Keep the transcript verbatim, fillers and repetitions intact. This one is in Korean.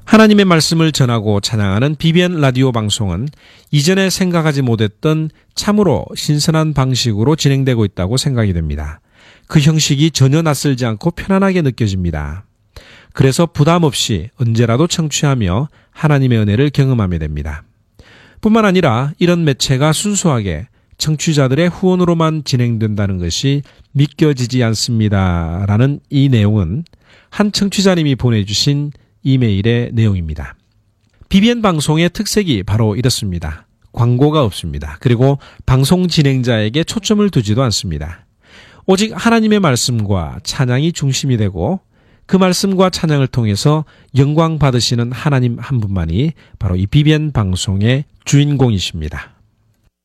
하나님의 말씀을 전하고 찬양하는 비비엔 라디오 방송은 이전에 생각하지 못했던 참으로 신선한 방식으로 진행되고 있다고 생각이 됩니다. 그 형식이 전혀 낯설지 않고 편안하게 느껴집니다. 그래서 부담 없이 언제라도 청취하며 하나님의 은혜를 경험하게 됩니다. 뿐만 아니라 이런 매체가 순수하게 청취자들의 후원으로만 진행된다는 것이 믿겨지지 않습니다. 라는 이 내용은 한 청취자님이 보내주신 이메일의 내용입니다. 비비엔 방송의 특색이 바로 이렇습니다. 광고가 없습니다. 그리고 방송 진행자에게 초점을 두지도 않습니다. 오직 하나님의 말씀과 찬양이 중심이 되고 그 말씀과 찬양을 통해서 영광 받으시는 하나님 한 분만이 바로 이 비비엔 방송의 주인공이십니다.